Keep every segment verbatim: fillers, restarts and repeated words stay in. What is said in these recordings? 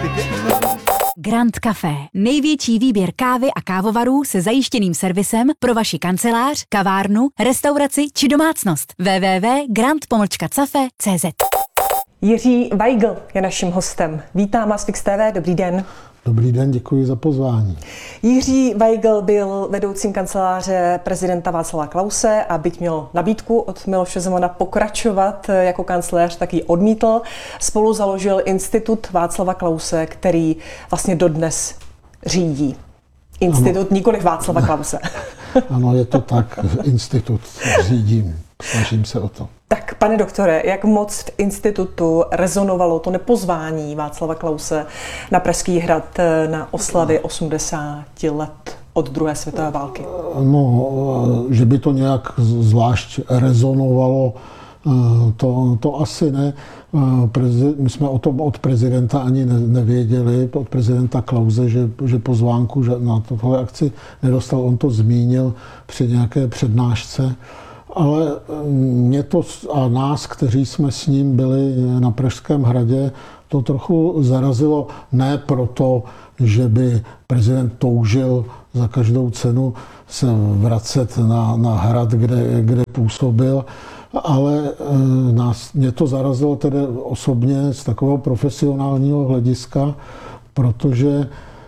Grand Café. Největší výběr kávy a kávovarů se zajištěným servisem pro vaši kancelář, kavárnu, restauraci či domácnost. w w w tečka grand cafe tečka c z. Jiří Weigl je naším hostem. Vítám vás v Fix T V, dobrý den. Dobrý den, děkuji za pozvání. Jiří Weigl byl vedoucím kanceláře prezidenta Václava Klause a byť měl nabídku od Miloše Zemana pokračovat jako kancléř, tak ji odmítl. Spolu založil Institut Václava Klause, který vlastně dodnes řídí. Institut, nikoliv Václava Klause. Ano, je to tak, institut řídím, snažím se o to. Tak, pane doktore, jak moc v institutu rezonovalo to nepozvání Václava Klause na Pražský hrad na oslavy osmdesáti let od druhé světové války? No, že by to nějak zvlášť rezonovalo, to, to asi ne. My jsme o tom od prezidenta ani nevěděli, od prezidenta Klause, že, že pozvánku na tohle akci nedostal. On to zmínil při nějaké přednášce. Ale mě to a nás, kteří jsme s ním byli na Pražském hradě, to trochu zarazilo, ne proto, že by prezident toužil za každou cenu se vracet na, na hrad, kde, kde působil, ale nás, mě to zarazilo tedy osobně z takového profesionálního hlediska, protože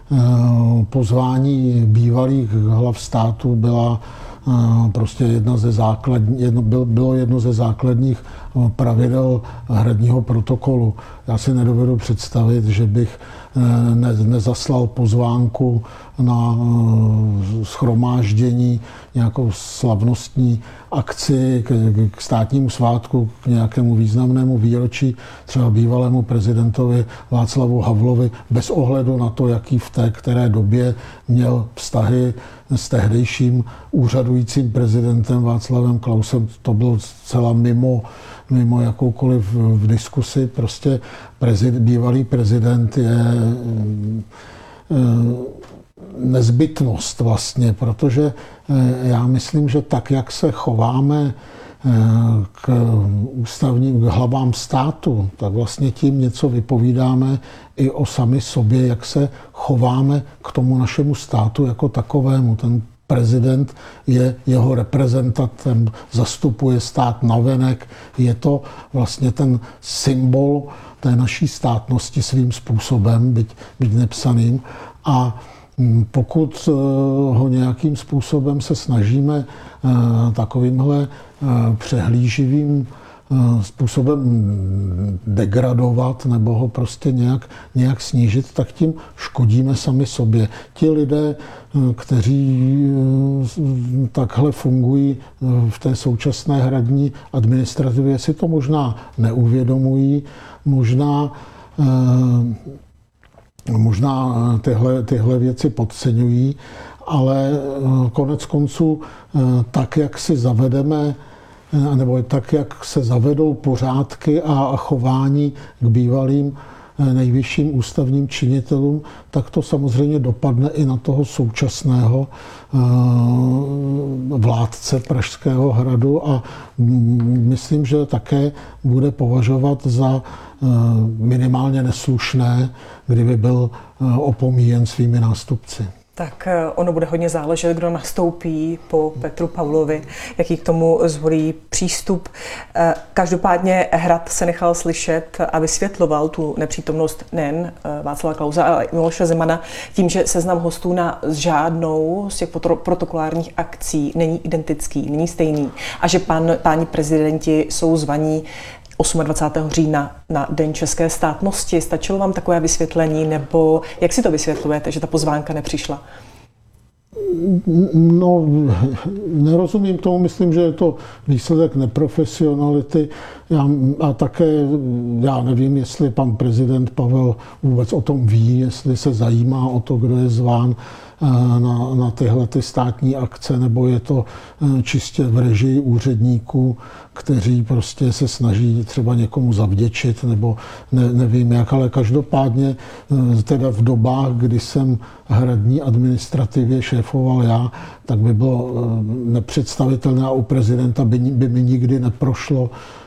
pozvání bývalých hlav státu byla prostě jedna ze základní, jedno, bylo jedno ze základních pravidel hradního protokolu. Já si nedovedu představit, že bych ne, nezaslal pozvánku na shromáždění, nějakou slavnostní akci k, k státnímu svátku, k nějakému významnému výročí, třeba bývalému prezidentovi Václavu Havlovi, bez ohledu na to, jaký v té které době měl vztahy s tehdejším úřadujícím prezidentem Václavem Klausem. To bylo zcela mimo, mimo jakoukoliv v diskusi. Prostě prezident, bývalý prezident je nezbytnost vlastně, protože já myslím, že tak, jak se chováme k ústavním k hlavám státu, tak vlastně tím něco vypovídáme i o sami sobě, jak se chováme k tomu našemu státu jako takovému. Ten prezident je jeho reprezentantem, zastupuje stát navenek, je to vlastně ten symbol té naší státnosti svým způsobem, byť, byť nepsaným. A pokud ho nějakým způsobem se snažíme takovýmhle přehlíživým způsobem degradovat nebo ho prostě nějak, nějak snížit, tak tím škodíme sami sobě. Ti lidé, kteří takhle fungují v té současné hradní administrativě, si to možná neuvědomují, možná Možná tyhle, tyhle věci podceňují, ale konec konců tak, jak si zavedeme, nebo tak, jak se zavedou pořádky a chování k bývalým nejvyšším ústavním činitelům, tak to samozřejmě dopadne i na toho současného vládce Pražského hradu a myslím, že také bude považovat za minimálně neslušné, kdyby byl opomíjen svými nástupci. Tak ono bude hodně záležet, kdo nastoupí po Petru Pavlovi, jaký k tomu zvolí přístup. Každopádně hrad se nechal slyšet a vysvětloval tu nepřítomnost nejen Václava Klause, ale i Miloše Zemana tím, že seznam hostů na žádnou z těch protokolárních akcí není identický, není stejný a že pan, páni prezidenti jsou zvaní dvacátého osmého října na Den české státnosti. Stačilo vám takové vysvětlení, nebo jak si to vysvětlujete, že ta pozvánka nepřišla? No, nerozumím tomu, myslím, že je to výsledek neprofesionality. Já, a také, já nevím, jestli pan prezident Pavel vůbec o tom ví, jestli se zajímá o to, kdo je zván na, na tyhle ty státní akce, nebo je to čistě v režii úředníků, kteří prostě se snaží třeba někomu zavděčit, nebo ne, nevím jak, ale každopádně teda v dobách, kdy jsem hradní administrativě šéfoval já, tak by bylo nepředstavitelné a u prezidenta by, by mi nikdy neprošlo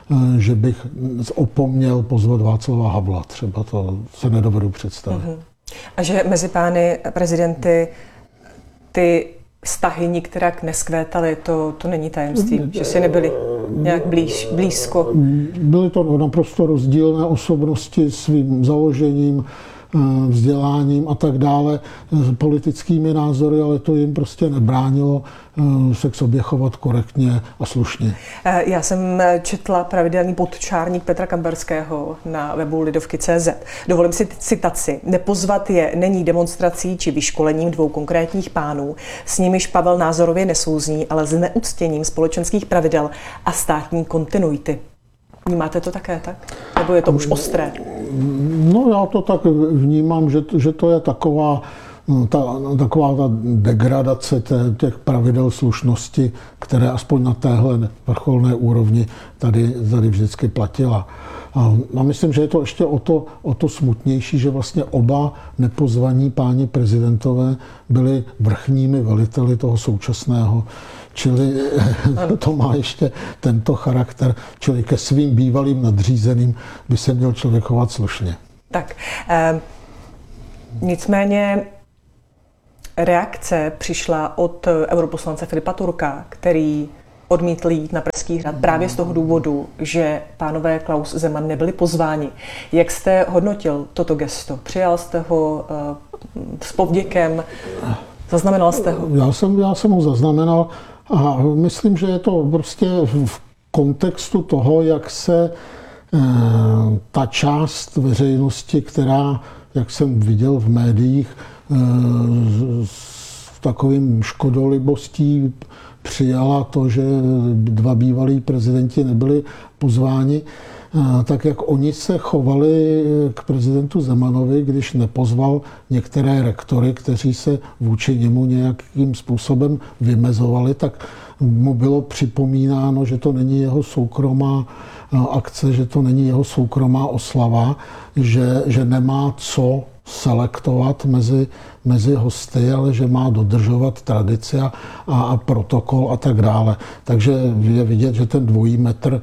že bych opomněl pozvat Václava Havla. Třeba to se nedovedu představit. Mm-hmm. A že mezi pány prezidenty ty vztahy nikterak neskvétaly, to, to není tajemství, že si nebyli nějak blíž, blízko. Byly to naprosto rozdílné osobnosti svým založením, vzděláním a tak dále, politickými názory, ale to jim prostě nebránilo se k sobě chovat korektně a slušně. Já jsem četla pravidelný podčárník Petra Kamberského na webu lidovky tečka cé zet. Dovolím si citaci. Nepozvat je není demonstrací či vyškolením dvou konkrétních pánů, s nimiž Pavel názorově nesouzní, ale zneuctěním společenských pravidel a státní kontinuity. Vnímáte to také tak? Nebo je to už ostré? No já to tak vnímám, že, že to je taková ta, taková ta degradace těch pravidel slušnosti, které aspoň na téhle vrcholné úrovni tady, tady vždycky platila. A, a myslím, že je to ještě o to, o to smutnější, že vlastně oba nepozvaní páni prezidentové byli vrchními veliteli toho současného. Čili to má ještě tento charakter, čili ke svým bývalým nadřízeným by se měl člověk chovat slušně. Tak, eh, nicméně reakce přišla od europoslance Filipa Turka, který odmítl jít na Pražský hrad právě z toho důvodu, že pánové Klaus, Zeman nebyli pozváni. Jak jste hodnotil toto gesto? Přijal jste ho eh, s povděkem? Zaznamenal jste ho? Já jsem, já jsem ho zaznamenal. A myslím, že je to prostě v kontextu toho, jak se e, ta část veřejnosti, která, jak jsem viděl v médiích, e, s takovým škodolibostí přijala to, že dva bývalí prezidenti nebyli pozváni, e, tak jak oni se chovali k prezidentu Zemanovi, když nepozval některé rektory, kteří se vůči němu nějakým způsobem vymezovali, tak mu bylo připomínáno, že to není jeho soukromá akce, že to není jeho soukromá oslava, že, že nemá co selektovat mezi, mezi hosty, ale že má dodržovat tradici a, a protokol a tak dále. Takže je vidět, že ten dvojí metr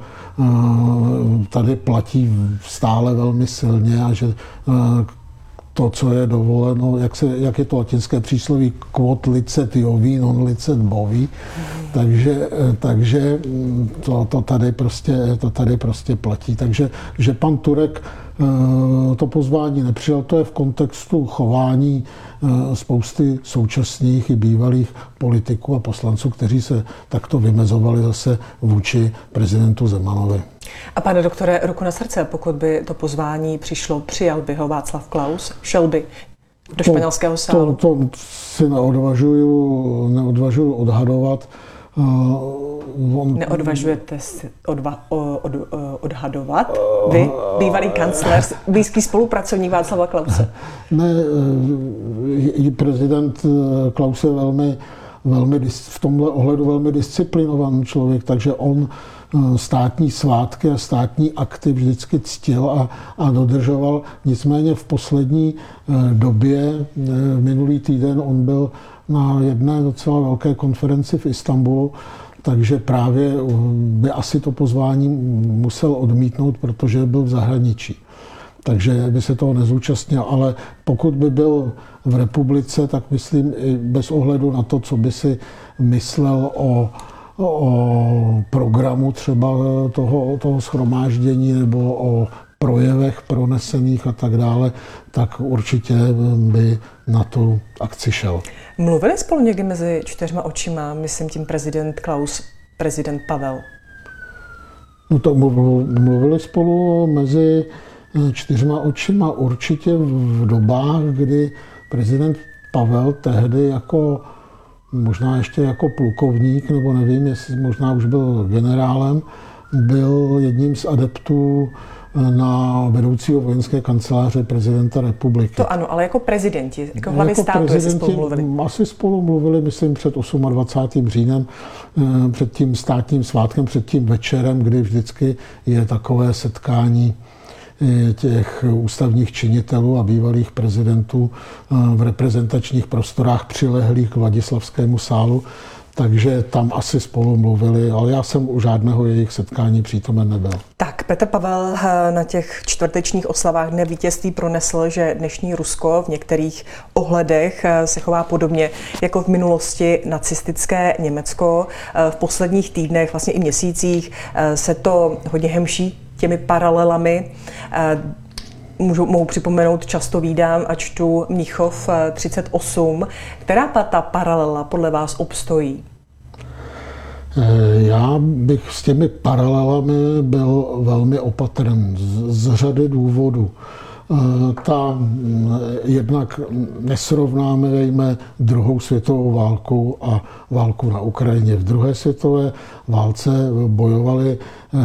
tady platí stále velmi silně a že to, co je dovoleno, jak, se, jak je to latinské přísloví, quod licet jovi, non licet bovi, takže, takže to, to, tady prostě, to tady prostě platí. Takže že pan Turek to pozvání nepřijal, to je v kontextu chování spousty současných i bývalých politiků a poslanců, kteří se takto vymezovali zase vůči prezidentu Zemanovi. A pane doktore, ruku na srdce, pokud by to pozvání přišlo, přijal by ho Václav Klaus? Šel by do španělského sálu? To, to si neodvažuju, neodvažuju odhadovat. On... Neodvažujete si odva, od, odhadovat? Vy, bývalý kancléř, blízký spolupracovník Václava Klause? Ne, prezident Klaus je velmi, velmi, v tomhle ohledu velmi disciplinovaný člověk, takže on státní svátky a státní akty vždycky ctil a, a dodržoval. Nicméně v poslední době, minulý týden, on byl na jedné docela velké konferenci v Istanbulu, takže právě by asi to pozvání musel odmítnout, protože byl v zahraničí. Takže by se toho nezúčastnil, ale pokud by byl v republice, tak myslím i bez ohledu na to, co by si myslel o, o programu třeba toho, toho shromáždění nebo o projevech pronesených a tak dále, tak určitě by na tu akci šel. Mluvili spolu někdy mezi čtyřma očima, myslím tím prezident Klaus, prezident Pavel? No to mluvili spolu mezi čtyřma očima určitě v dobách, kdy prezident Pavel tehdy jako, možná ještě jako plukovník, nebo nevím, jestli možná už byl generálem, byl jedním z adeptů na vedoucího vojenské kanceláře prezidenta republiky. To ano, ale jako prezidenti, jako hlavy jako státu, jestli spolu mluvili. Asi spolu mluvili, myslím, před dvacátým osmým říjnem, před tím státním svátkem, před tím večerem, kdy vždycky je takové setkání těch ústavních činitelů a bývalých prezidentů v reprezentačních prostorách přilehlých k Vladislavskému sálu. takže tam asi spolu mluvili, ale já jsem u žádného jejich setkání přítomen nebyl. Tak Petr Pavel na těch čtvrtečních oslavách Dne vítězství pronesl, že dnešní Rusko v některých ohledech se chová podobně jako v minulosti nacistické Německo. V posledních týdnech, vlastně i měsících se to hodně hemší těmi paralelami. Můžu, mohu připomenout, často vídám a čtu Mnichov třicet osm. Která ta paralela podle vás obstojí? Já bych s těmi paralelami byl velmi opatrný z, z řady důvodů. Ta jednak nesrovnáme druhou světovou válku a válku na Ukrajině. V druhé světové válce bojovaly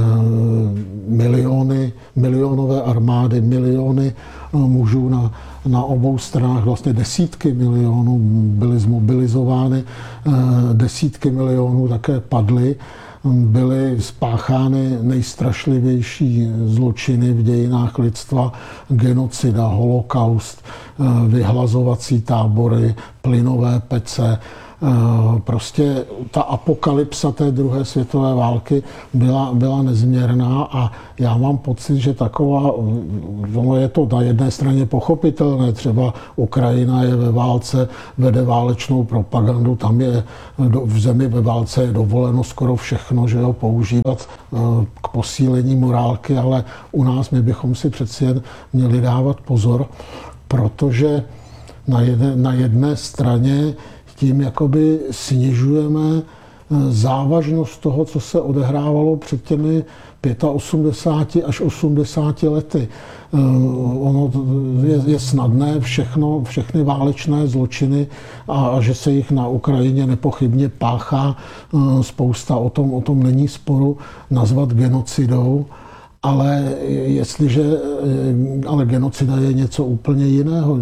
miliony, milionové armády, miliony mužů na, na obou stranách, vlastně desítky milionů byly zmobilizovány, desítky milionů také padly. Byly spáchány nejstrašlivější zločiny v dějinách lidstva, genocida, holokaust, vyhlazovací tábory, plynové pece. Prostě ta apokalypsa té druhé světové války byla, byla nezměrná a já mám pocit, že taková, ono je to na jedné straně pochopitelné, třeba Ukrajina je ve válce, vede válečnou propagandu, tam je v zemi ve válce je dovoleno skoro všechno, že jo, používat k posílení morálky, ale u nás my bychom si přeci jen měli dávat pozor, protože na jedné, na jedné straně tím jakoby snižujeme závažnost toho, co se odehrávalo před těmi osmdesáti pěti až osmdesáti lety. Ono je, je snadné všechno, všechny válečné zločiny a, a že se jich na Ukrajině nepochybně páchá spousta, o tom, o tom není sporu, nazvat genocidou. Ale jestliže, ale genocida je něco úplně jiného.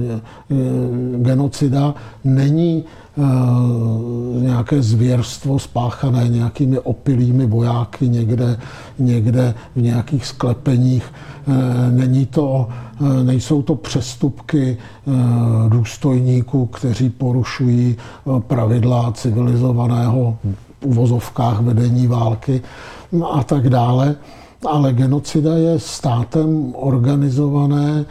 Genocida není nějaké zvěrstvo spáchané nějakými opilými vojáky někde, někde v nějakých sklepeních. Není to, nejsou to přestupky důstojníků, kteří porušují pravidla civilizovaného v uvozovkách vedení války a tak dále. Ale genocida je státem organizované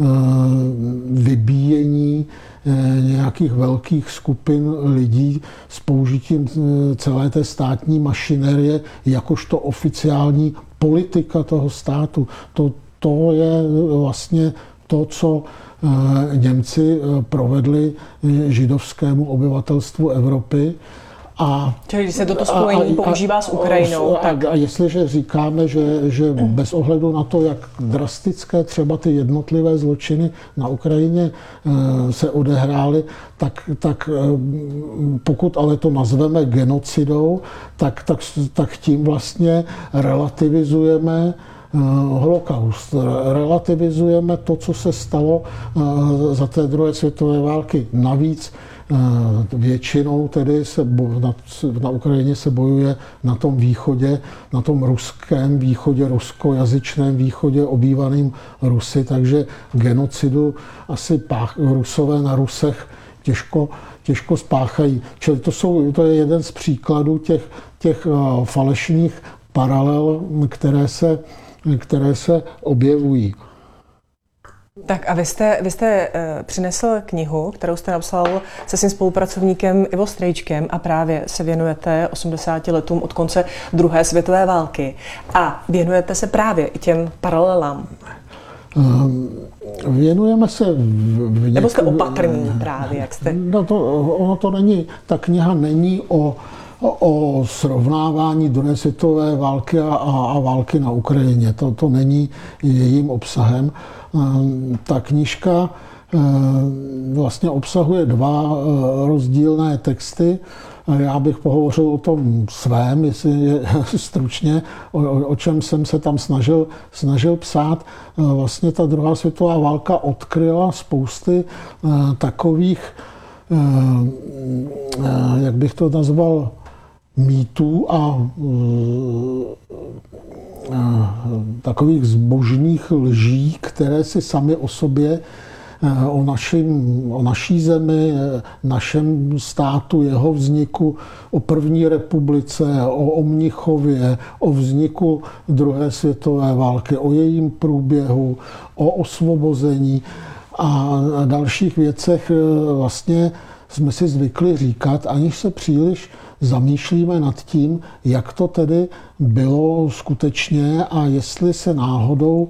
vybíjení nějakých velkých skupin lidí s použitím celé té státní mašinerie jakožto oficiální politika toho státu. To, to je vlastně to, co Němci provedli židovskému obyvatelstvu Evropy. A, Čili když se toto spojení a, používá a, s Ukrajinou, a, tak... A jestliže říkáme, že, že bez ohledu na to, jak drastické třeba ty jednotlivé zločiny na Ukrajině se odehrály, tak, tak pokud ale to nazveme genocidou, tak, tak, tak tím vlastně relativizujeme holokaust. Relativizujeme to, co se stalo za té druhé světové války. Navíc většinou tedy se na, na Ukrajině se bojuje na tom východě, na tom ruském východě, ruskojazyčném východě obývaným Rusy, takže genocidu asi pách, Rusové na Rusech těžko, těžko spáchají. Čili to, jsou, to je jeden z příkladů těch, těch falešných paralel, které se, které se objevují. Tak a vy jste, vy jste uh, přinesl knihu, kterou jste napsal se svým spolupracovníkem Ivo Strejčkem a právě se věnujete osmdesáti letům od konce druhé světové války. A věnujete se právě i těm paralelám. Um, věnujeme se... V, v Nebo jste opatrní právě, jak jste... No to, ono to není, ta kniha není o o srovnávání druhé světové války a, a války na Ukrajině. To, to není jejím obsahem. Ta knížka vlastně obsahuje dva rozdílné texty. Já bych pohovořil o tom svém, jestli je stručně, o, o čem jsem se tam snažil, snažil psát. Vlastně ta druhá světová válka odkryla spousty takových, jak bych to nazval, mýtů a takových zbožných lží, které si sami o sobě o, našim, o naší zemi, našem státu, jeho vzniku, o první republice, o, o Mnichově, o vzniku druhé světové války, o jejím průběhu, o osvobození a dalších věcech vlastně jsme si zvykli říkat, aniž se příliš zamýšlíme nad tím, jak to tedy bylo skutečně a jestli se náhodou,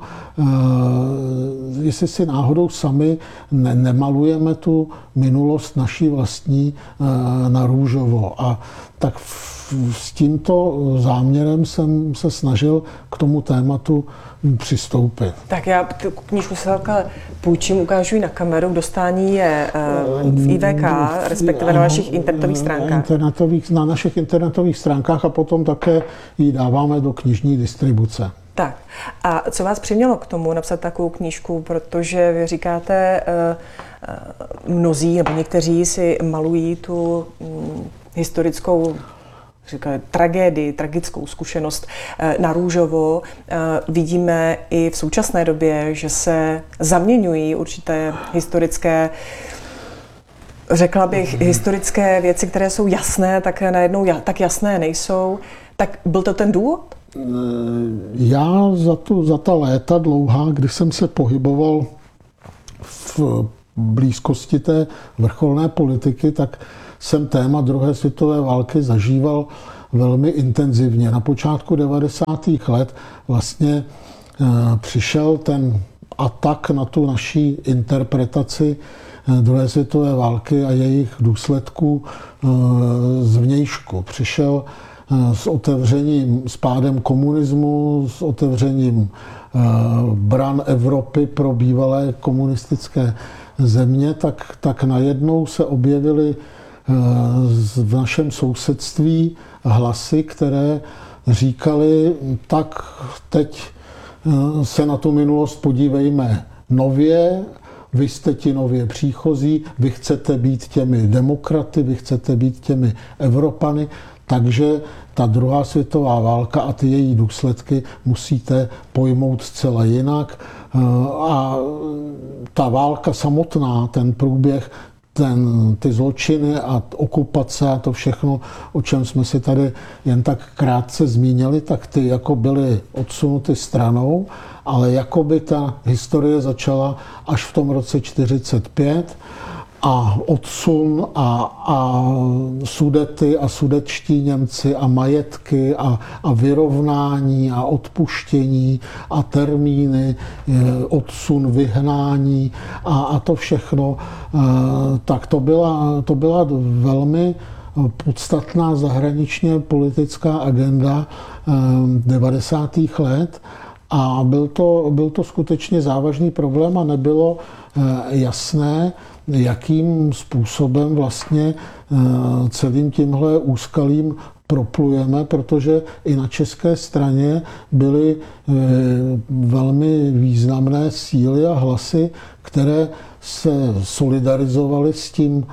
jestli si náhodou sami ne, nemalujeme tu minulost naší vlastní na růžovo. A tak s tímto záměrem jsem se snažil k tomu tématu přistoupit. Tak já tu knížku se půjčím, ukážu ji na kameru. K dostání je v I V K, respektive na našich internetových stránkách. Internetových, na našich internetových stránkách a potom také ji dáváme do knižní distribuce. Tak. A co vás přimělo k tomu napsat takovou knížku? Protože vy říkáte, mnozí nebo někteří si malují tu historickou říkají, tragédii, tragickou zkušenost na růžovo. Vidíme i v současné době, že se zaměňují určité historické, řekla bych, historické věci, které jsou jasné, tak najednou tak jasné nejsou. Tak byl to ten důvod? Já za, tu, za ta léta dlouhá, kdy jsem se pohyboval v blízkosti té vrcholné politiky, tak jsem téma druhé světové války zažíval velmi intenzivně. Na počátku devadesátých let vlastně přišel ten atak na tu naší interpretaci druhé světové války a jejich důsledků zvnějšku. Přišel s otevřením, s pádem komunismu, s otevřením bran Evropy pro bývalé komunistické země, tak, tak najednou se objevily v našem sousedství hlasy, které říkali, tak teď se na tu minulost podívejme nově, vy jste ti nově příchozí, vy chcete být těmi demokraty, vy chcete být těmi Evropany, takže ta druhá světová válka a ty její důsledky musíte pojmout zcela jinak. A ta válka samotná, ten průběh, ten, ty zločiny a okupace a to všechno, o čem jsme si tady jen tak krátce zmínili, tak ty jako byly odsunuty stranou, ale jako by ta historie začala až v tom roce čtyřicet pět a odsun a, a Sudety a sudetští Němci a majetky a, a vyrovnání a odpuštění a termíny, odsun, vyhnání a, a to všechno, tak to byla, to byla velmi podstatná zahraničně politická agenda devadesátých let a byl to, byl to skutečně závažný problém a nebylo jasné, jakým způsobem vlastně celým tímhle úskalím proplujeme, protože i na české straně byly velmi významné síly a hlasy, které se solidarizovaly s tím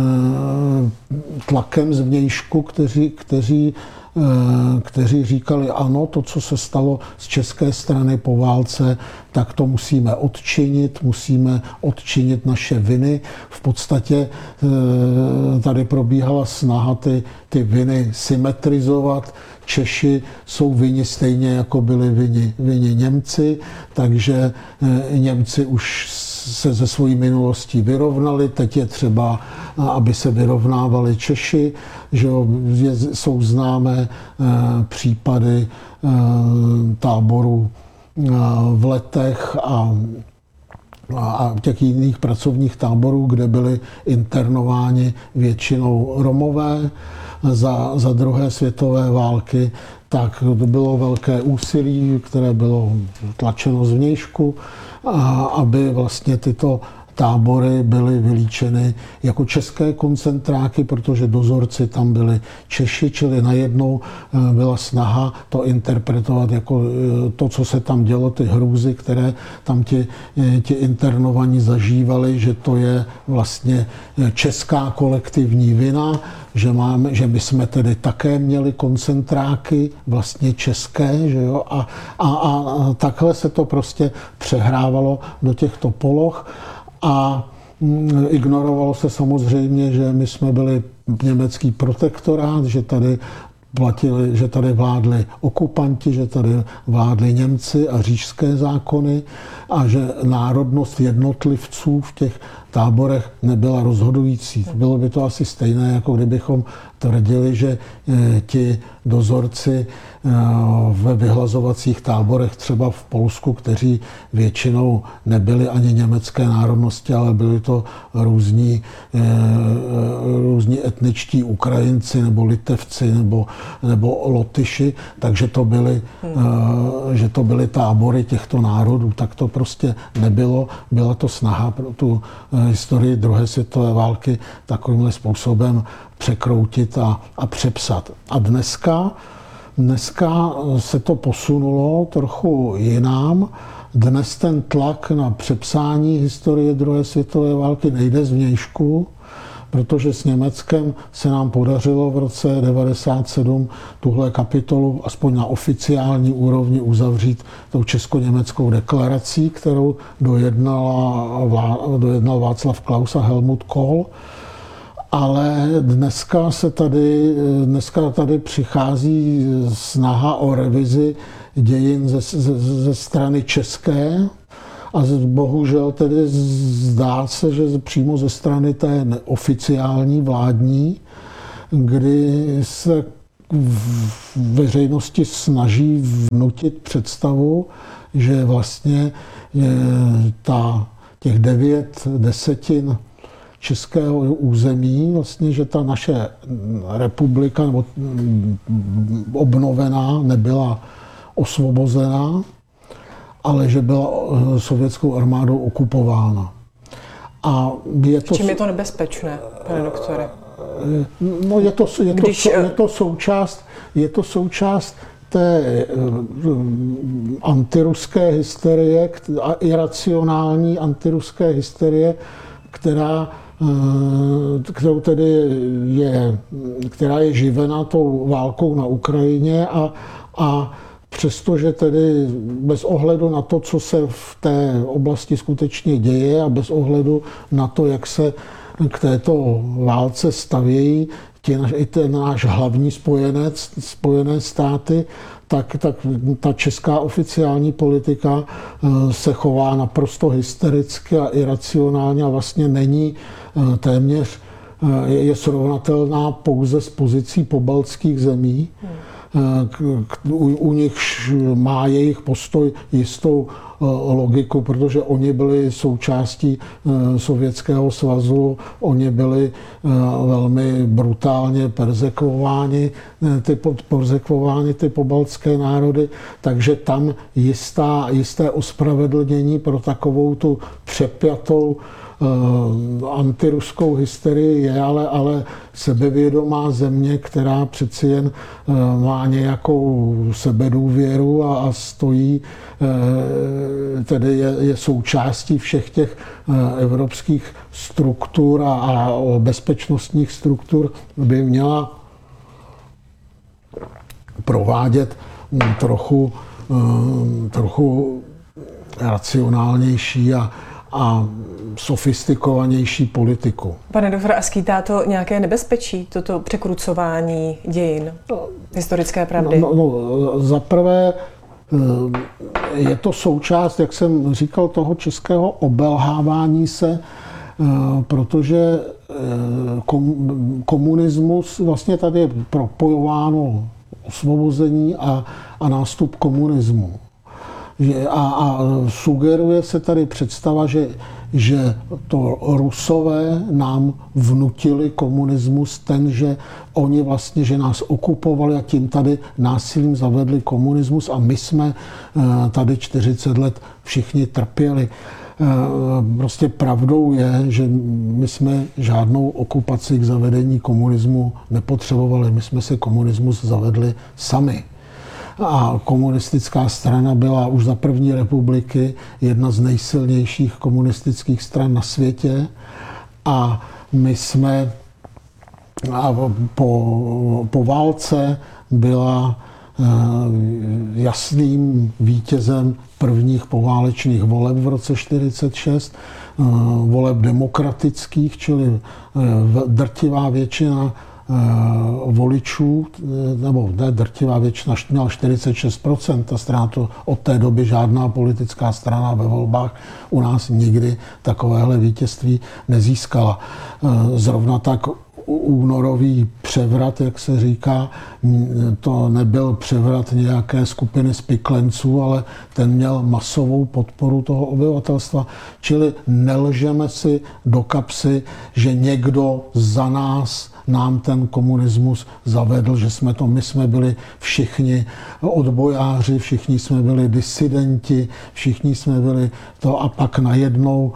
tlakem zvnějšku, kteří, kteří kteří říkali, ano, to, co se stalo z české strany po válce, tak to musíme odčinit, musíme odčinit naše viny. V podstatě tady probíhala snaha ty, ty viny symetrizovat. Češi jsou vinni stejně, jako byli vinni, vinni Němci, takže Němci už se ze svojí minulostí vyrovnali, teď je třeba, aby se vyrovnávali Češi, že jsou známé případy táborů v Letech a, a těch jiných pracovních táborů, kde byli internováni většinou Romové za, za druhé světové války, tak to bylo velké úsilí, které bylo tlačeno zvnějšku, a aby vlastně tyto tábory byly vylíčeny jako české koncentráky, protože dozorci tam byli Češi, čili najednou byla snaha to interpretovat jako to, co se tam dělo, ty hrůzy, které tam ti, ti internovaní zažívali, že to je vlastně česká kolektivní vina, že, máme, že my jsme tedy také měli koncentráky vlastně české, že jo? A, a, a takhle se to prostě přehrávalo do těchto poloh. A ignorovalo se samozřejmě, že my jsme byli německý protektorát, že tady platili, že tady vládli okupanti, že tady vládli Němci a říšské zákony a že národnost jednotlivců v těch táborech nebyla rozhodující. Bylo by to asi stejné, jako kdybychom tvrdili, že ti dozorci ve vyhlazovacích táborech třeba v Polsku, kteří většinou nebyli ani německé národnosti, ale byli to různí, různí etničtí Ukrajinci nebo Litevci nebo, nebo Lotyši, takže to byly, hmm. že to byly tábory těchto národů. Tak to prostě nebylo. Byla to snaha pro tu historii druhé světové války takovýmhle způsobem překroutit a, a přepsat. A dneska, dneska se to posunulo trochu jinam. Dnes ten tlak na přepsání historie druhé světové války nejde zvnějšku, protože s Německem se nám podařilo v roce devadesát sedm tuhle kapitolu aspoň na oficiální úrovni uzavřít tou česko-německou deklarací, kterou dojednala, dojednal Václav Klaus a Helmut Kohl. Ale dneska se tady, dneska tady přichází snaha o revizi dějin ze, ze, ze strany české a bohužel tedy zdá se, že přímo ze strany té oficiální vládní, kdy se v veřejnosti snaží vnutit představu, že vlastně ta, těch devět desetin českého území, vlastně, že ta naše republika nebo obnovená nebyla osvobozená, ale že byla sovětskou armádou okupována. A je to, čím je to nebezpečné, pane doktore? No je to, je to, Když... je to součást, je to součást té antiruské hysterie, iracionální antiruské hysterie, která kterou tedy je, která je živena tou válkou na Ukrajině a, a přestože tedy bez ohledu na to, co se v té oblasti skutečně děje a bez ohledu na to, jak se k této válce stavějí tě, i ten náš hlavní spojenec, Spojené státy, tak, tak ta česká oficiální politika se chová naprosto hystericky a iracionálně a vlastně není téměř, je srovnatelná pouze s pozicí pobaltských zemí. U, u nich má jejich postoj jistou logiku, protože oni byli součástí Sovětského svazu, oni byli velmi brutálně perzekvováni, ty, perzekvováni ty pobaltské národy, takže tam jistá, jisté ospravedlnění pro takovou tu přepjatou antiruskou hysterii je, ale, ale sebevědomá země, která přeci jen má nějakou sebedůvěru a, a stojí, tedy je, je součástí všech těch evropských struktur a, a bezpečnostních struktur, by měla provádět trochu, trochu racionálnější a a sofistikovanější politiku. Pane doktore, a skýtá to nějaké nebezpečí, toto překrucování dějin, historické pravdy? No, no, no, za prvé je to součást, jak jsem říkal, toho českého obelhávání se, protože komunismus, vlastně tady je propojováno osvobození a, a nástup komunismu. A, a sugeruje se tady představa, že, že to Rusové nám vnutili komunismus, ten, že oni vlastně, že nás okupovali a tím tady násilím zavedli komunismus a my jsme tady čtyřicet let všichni trpěli. Prostě pravdou je, že my jsme žádnou okupaci k zavedení komunismu nepotřebovali. My jsme si komunismus zavedli sami. A komunistická strana byla už za první republiky jedna z nejsilnějších komunistických stran na světě. A my jsme a po, po válce byla jasným vítězem prvních poválečných voleb v roce čtyřicet šest. voleb demokratických, čili drtivá většina voličů, nebo ne drtivá většina, měla čtyřicet šest procent, ta strana to od té doby žádná politická strana ve volbách u nás nikdy takovéhle vítězství nezískala. Zrovna tak únorový převrat, jak se říká, to nebyl převrat nějaké skupiny spiklenců, ale ten měl masovou podporu toho obyvatelstva. Čili nelžeme si do kapsy, že někdo za nás nám ten komunismus zavedl, že jsme to, my jsme byli všichni odbojáři, všichni jsme byli disidenti, všichni jsme byli to a pak najednou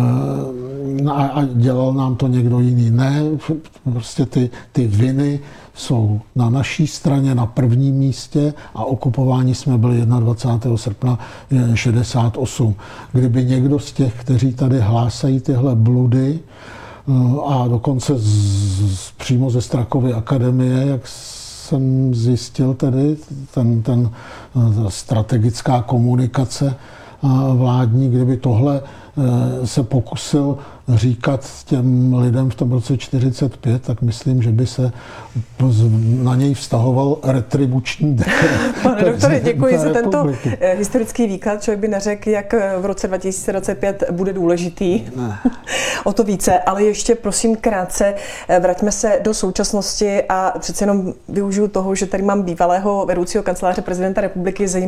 a dělal nám to někdo jiný. Ne, prostě ty, ty viny jsou na naší straně na prvním místě a okupováni jsme byli dvacátého prvního srpna šedesát osm. Kdyby někdo z těch, kteří tady hlásají tyhle bludy, a dokonce z, z, přímo ze Strakovy akademie, jak jsem zjistil tedy, ten, ten strategická komunikace vládní, kdyby tohle se pokusil říkat těm lidem v tom roce čtyřicet pět, tak myslím, že by se na něj vztahoval retribuční dekret. Pane doktore, děkuji za tento historický výklad. Člověk by neřekl, jak v roce dva tisíce dvacet pět bude důležitý. Ne. O to více, ale ještě prosím krátce, vraťme se do současnosti a přece jenom využiju toho, že tady mám bývalého vedoucího kanceláře prezidenta republiky,